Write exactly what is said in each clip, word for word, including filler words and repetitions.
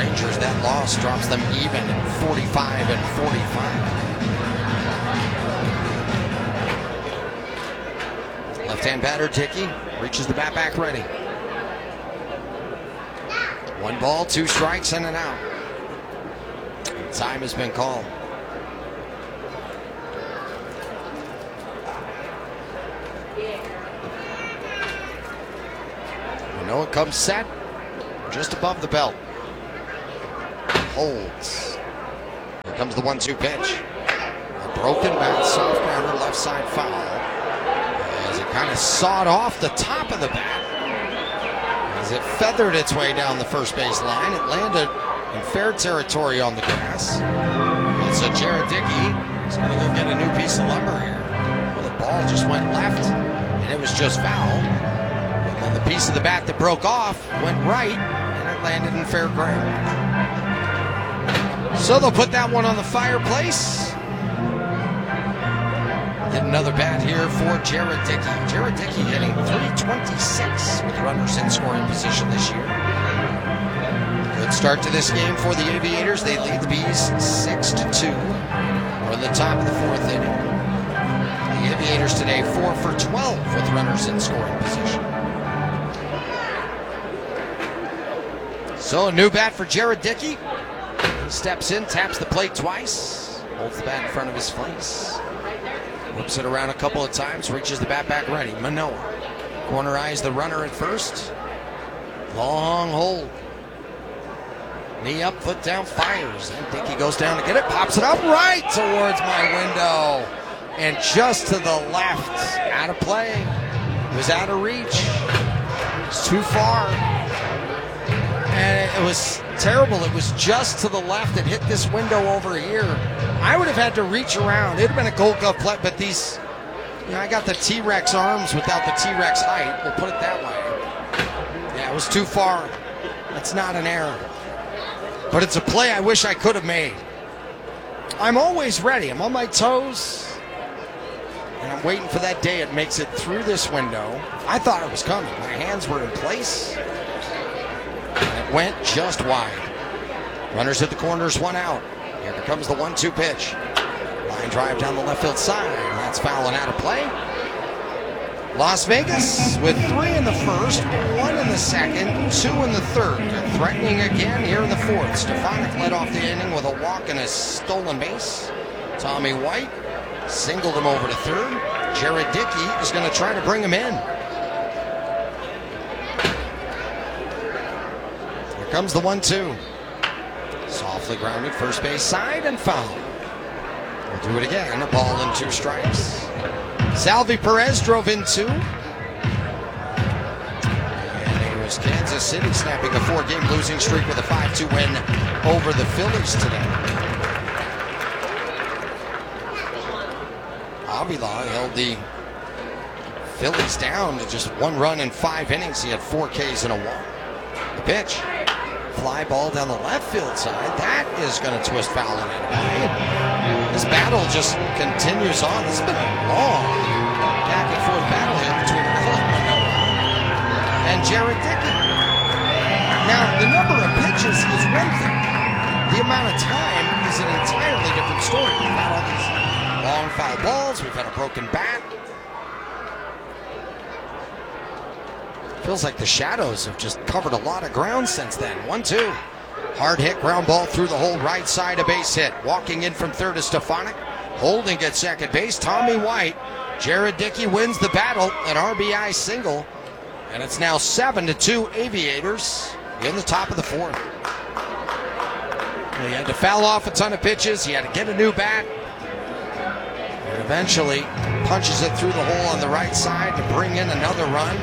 Rangers, that loss drops them even at forty-five and forty-five. Left-hand batter, Dickey, reaches the bat back ready. One ball, two strikes, and an out. Time has been called. Manoah comes set, just above the belt. Holds. Here comes the one two pitch. A broken bat, soft grounder, left side foul. As it kind of sawed off the top of the bat. As it feathered its way down the first base line, it landed in fair territory on the grass. And so Jared Dickey is going to go get a new piece of lumber here. Well, the ball just went left, and it was just foul. And then the piece of the bat that broke off went right, and it landed in fair ground. So they'll put that one on the fireplace. Get another bat here for Jared Dickey. Jared Dickey hitting three twenty-six with runners in scoring position this year. Good start to this game for the Aviators. They lead the Bees six to two. We're in the top of the fourth inning. The Aviators today four for twelve with runners in scoring position. So a new bat for Jared Dickey. He steps in, taps the plate twice, holds the bat in front of his face. Whips it around a couple of times, reaches the bat back ready. Manoah corner eyes the runner at first. Long hold. Knee up, foot down, fires. And Dickey goes down to get it, pops it up right towards my window. And just to the left, out of play. It was out of reach. It's too far. And it was terrible. It was just to the left. It hit this window over here. I would have had to reach around. It would have been a Gold Glove play, but these, you know, I got the T-Rex arms without the T-Rex height. We'll put it that way. Yeah, it was too far. That's not an error. But it's a play I wish I could have made. I'm always ready. I'm on my toes. And I'm waiting for that day it makes it through this window. I thought it was coming. My hands were in place. And it went just wide. Runners at the corners, one out. Here comes the one two pitch. Line drive down the left field side. That's foul and out of play. Las Vegas with three in the first, one in the second, two in the third. And threatening again here in the fourth. Stefanik led off the inning with a walk and a stolen base. Tommy White singled him over to third. Jared Dickey is going to try to bring him in. Here comes the one two. Softly grounded, first base side, and foul. We'll do it again. A ball and two strikes. Salvi Perez drove in two. And it was Kansas City snapping a four-game losing streak with a five two win over the Phillies today. Avila held the Phillies down to just one run in five innings. He had four Ks and a walk. The pitch. Fly ball down the left field side. That is going to twist foul in it. This battle just continues on. This has been a long back and forth battle here between Alec Manoah and Jared Dickey. Now, the number of pitches is one thing. The amount of time is an entirely different story. We've had all these long foul balls. We've had a broken bat. Feels like the shadows have just covered a lot of ground since then. one two. Hard hit, ground ball through the whole right side, a base hit. Walking in from third is Stefanik. Holding at second base, Tommy White. Jared Dickey wins the battle, an R B I single. And it's now seven to two Aviators in the top of the fourth. He had to foul off a ton of pitches. He had to get a new bat. And eventually punches it through the hole on the right side to bring in another run.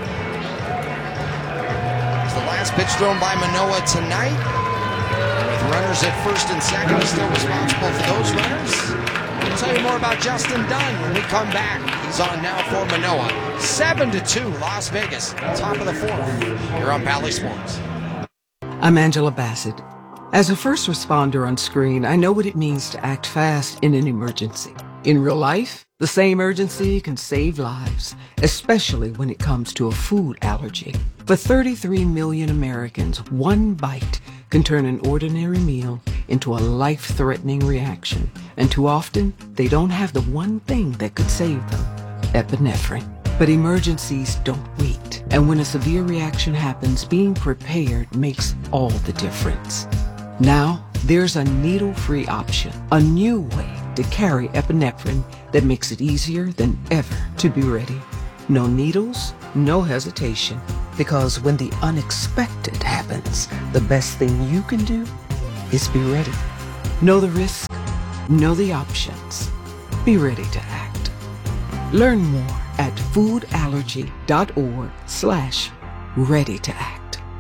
The last pitch thrown by Manoah tonight. With runners at first and second, he's still responsible for those runners. We'll tell you more about Justin Dunn when we come back. He's on now for Manoah. seven to two, Las Vegas, top of the fourth. You're on Bally Sports. I'm Angela Bassett. As a first responder on screen, I know what it means to act fast in an emergency. In real life, the same urgency can save lives, especially when it comes to a food allergy. For thirty-three million Americans, one bite can turn an ordinary meal into a life-threatening reaction, and too often, they don't have the one thing that could save them, epinephrine. But emergencies don't wait, and when a severe reaction happens, being prepared makes all the difference. Now, there's a needle-free option, a new way to carry epinephrine that makes it easier than ever to be ready. No needles, no hesitation, because when the unexpected happens, the best thing you can do is be ready. Know the risk, know the options, be ready to act. Learn more at foodallergy.org slash ready to act.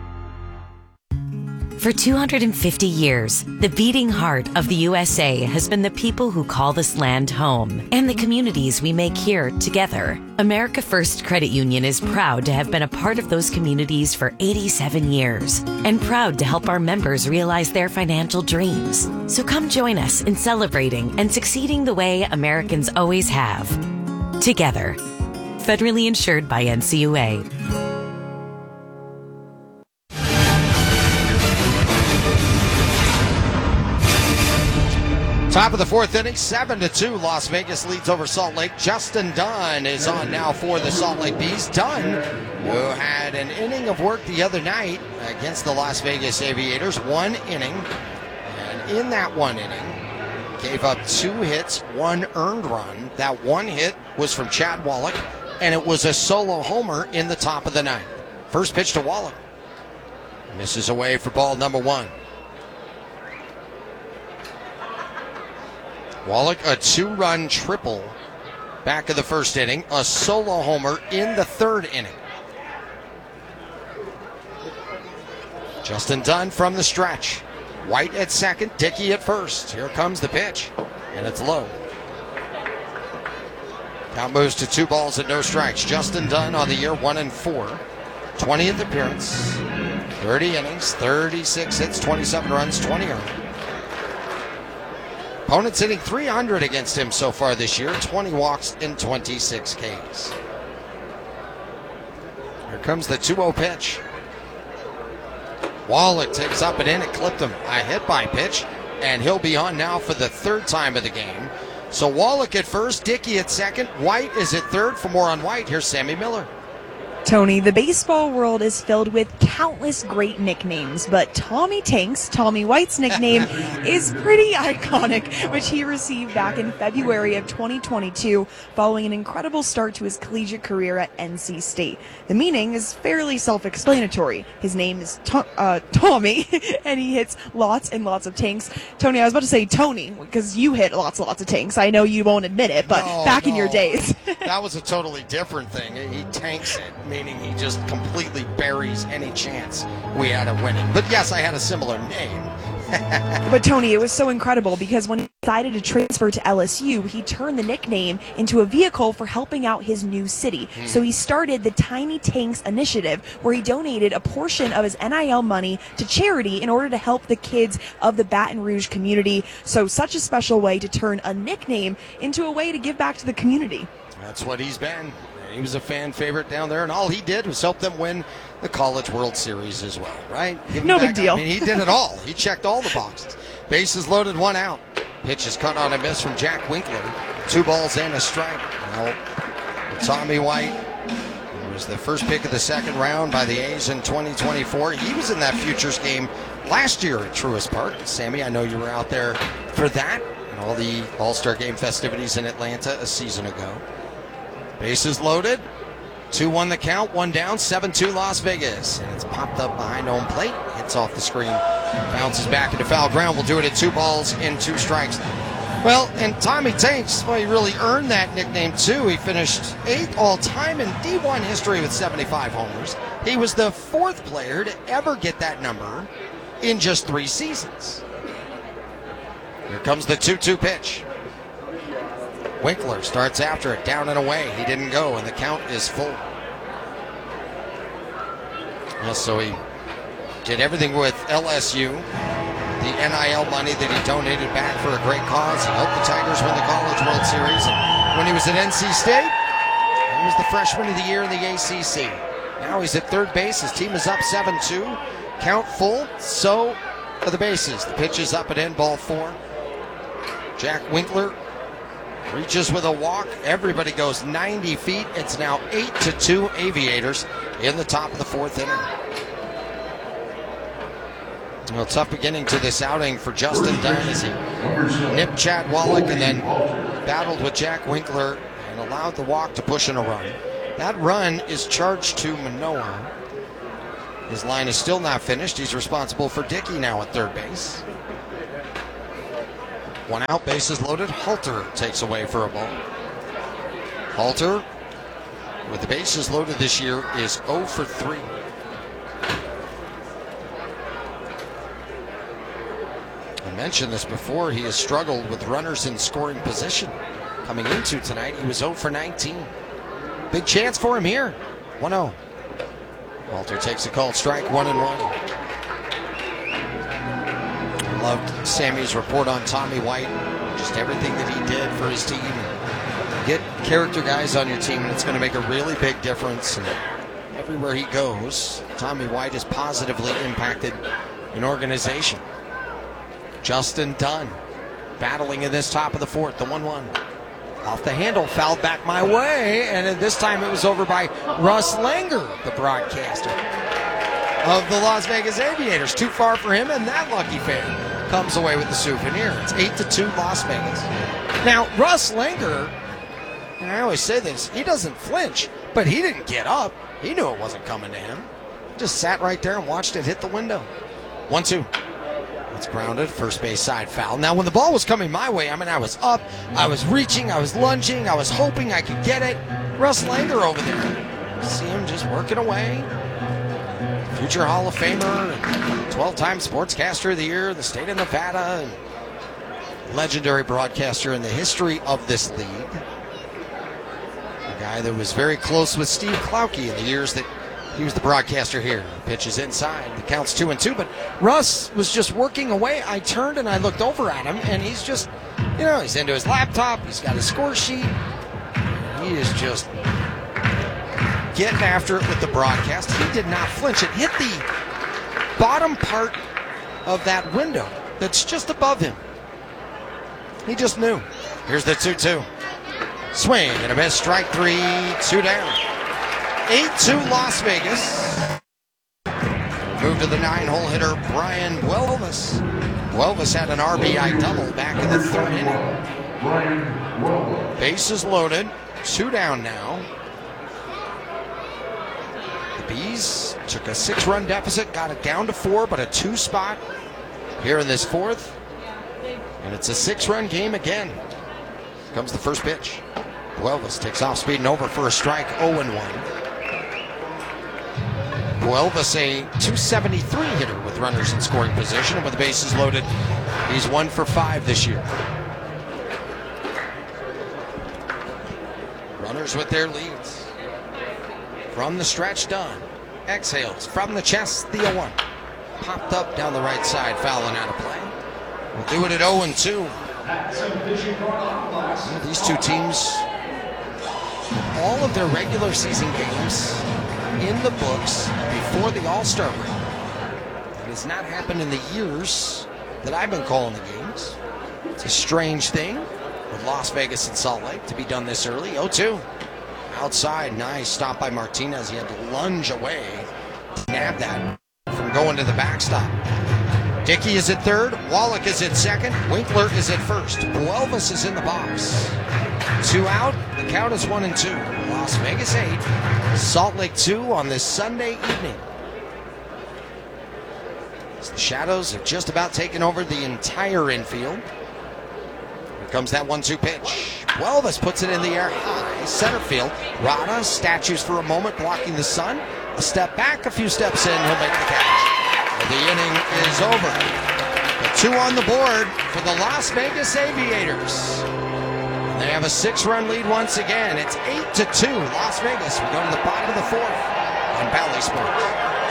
For two hundred fifty years, the beating heart of the U S A has been the people who call this land home and the communities we make here together. America First Credit Union is proud to have been a part of those communities for eighty-seven years and proud to help our members realize their financial dreams. So come join us in celebrating and succeeding the way Americans always have. Together. Federally insured by N C U A. Top of the fourth inning, seven to two. Las Vegas leads over Salt Lake. Justin Dunn is on now for the Salt Lake Bees. Dunn, who had an inning of work the other night against the Las Vegas Aviators, one inning. And in that one inning, gave up two hits, one earned run. That one hit was from Chad Wallach, and it was a solo homer in the top of the ninth. First pitch to Wallach. Misses away for ball number one. Wallach, a two-run triple back of the first inning, a solo homer in the third inning. Justin Dunn from the stretch. White at second, Dickey at first. Here comes the pitch, and it's low. Count moves to two balls and no strikes. Justin Dunn on the year, one and four. twentieth appearance, thirty innings, thirty-six hits, twenty-seven runs, twenty earned. Opponents hitting three hundred against him so far this year, twenty walks in twenty-six Ks. Here comes the two oh pitch. Wallach takes up and in, it clipped him. A hit by pitch, and he'll be on now for the third time of the game. So Wallach at first, Dickey at second, White is at third. For more on White, here's Sammy Miller. Tony, the baseball world is filled with countless great nicknames, but Tommy Tanks, Tommy White's nickname, is pretty iconic, which he received back in February of twenty twenty-two following an incredible start to his collegiate career at N C State. The meaning is fairly self-explanatory. His name is to- uh, Tommy, and he hits lots and lots of tanks. Tony, I was about to say Tony, because you hit lots and lots of tanks. I know you won't admit it, but no, back no. in your days. That was a totally different thing. He tanks it, meaning he just completely buries any chance we had of winning. But yes, I had a similar name. But Tony, it was so incredible because when he decided to transfer to L S U, he turned the nickname into a vehicle for helping out his new city. Hmm. So he started the Tiny Tanks Initiative, where he donated a portion of his N I L money to charity in order to help the kids of the Baton Rouge community. So such a special way to turn a nickname into a way to give back to the community. That's what he's been. He was a fan favorite down there, and all he did was help them win the College World Series as well, right? No big deal. I mean, he did it all. He checked all the boxes. Bases loaded, one out. Pitch is cut on a miss from Jack Winkler. Two balls and a strike. Now, Tommy White was the first pick of the second round by the A's in twenty twenty-four. He was in that Futures game last year at Truist Park. Sammy, I know you were out there for that and all the All-Star Game festivities in Atlanta a season ago. Bases loaded. two one the count, one down, seven two Las Vegas. And it's popped up behind home plate. Hits off the screen. Bounces back into foul ground. We'll do it at two balls and two strikes. Well, and Tommy Tanks, well, he really earned that nickname too. He finished eighth all-time in D one history with seventy-five homers. He was the fourth player to ever get that number in just three seasons. Here comes the two two pitch. Winkler starts after it, down and away. He didn't go, and the count is full. Well, so he did everything with L S U, the N I L money that he donated back for a great cause. He helped the Tigers win the College World Series. And when he was at N C State, he was the freshman of the year in the A C C. Now he's at third base. His team is up seven two. Count full. So of the bases. The pitch is up and in, ball four. Jack Winkler reaches with a walk. Everybody goes ninety feet. It's now eight to two Aviators in the top of the fourth inning. Well, tough beginning to this outing for Justin Dunn as he nipped Chad Wallach and then battled with Jack Winkler and allowed the walk to push in a run. That run is charged to Manoah. His line is still not finished. He's responsible for Dickey now at third base. One out, bases loaded. Halter takes away for a ball. Halter, with the bases loaded this year, is oh for three. I mentioned this before. He has struggled with runners in scoring position. Coming into tonight, he was oh for nineteen. Big chance for him here. one oh. Halter takes a called strike, one and one. I loved Sammy's report on Tommy White. Just everything that he did for his team. Get character guys on your team, and it's going to make a really big difference. And everywhere he goes, Tommy White has positively impacted an organization. Justin Dunn battling in this top of the fourth, the one one. Off the handle, fouled back my way, and this time it was over by Russ Langer, the broadcaster of the Las Vegas Aviators. Too far for him, and that lucky fan comes away with the souvenir. It's eight to two Las Vegas. Now, Russ Langer, and I always say this, he doesn't flinch, but he didn't get up. He knew it wasn't coming to him. Just sat right there and watched it hit the window. one two. It's grounded, first base side foul. Now, when the ball was coming my way, I mean, I was up, I was reaching, I was lunging, I was hoping I could get it. Russ Langer over there. See him just working away. Future Hall of Famer, twelve-time Sportscaster of the Year, the state of Nevada, and legendary broadcaster in the history of this league. A guy that was very close with Steve Klauke in the years that he was the broadcaster here. Pitch is inside. The count's two and two, but Russ was just working away. I turned and I looked over at him, and he's just, you know, he's into his laptop. He's got his score sheet. He is just getting after it with the broadcast. He did not flinch. It hit the bottom part of that window that's just above him. He just knew. Here's the two two. Swing and a miss. Strike three. Two down. eight two Las Vegas. Move to the nine-hole hitter, Brian Buelvis. Buelvis had an R B I double back in the third inning. Bases loaded, two down now. The Bees took a six-run deficit, got it down to four, but a two spot here in this fourth. And it's a six-run game again. Here comes the first pitch. Buelvis takes off speed and over for a strike, oh and one. Buelvis, a two seventy-three hitter with runners in scoring position, and with the bases loaded, he's one for five this year. Runners with their leads. From the stretch, Dunn exhales from the chest, the oh one. Popped up down the right side, fouling out of play. We'll do it at oh and two. Well, these two teams, all of their regular season games in the books before the All-Star break. It has not happened in the years that I've been calling the games. It's a strange thing with Las Vegas and Salt Lake to be done this early. oh two. Outside, nice stop by Martinez. He had to lunge away to nab that from going to the backstop. Dickey is at third. Wallach is at second. Winkler is at first. Buelvis is in the box. Two out. The count is one and two. Las Vegas eight. Salt Lake two on this Sunday evening. As the Shadows have just about taken over the entire infield. Here comes that one two pitch. Buelvis puts it in the air high. Center field. Rada statues for a moment, blocking the sun. A step back, a few steps in. He'll make the catch. The inning is over. The two on the board for the Las Vegas Aviators. And they have a six-run lead once again. It's eight to two Las Vegas. We go to the bottom of the fourth on Bally Sports.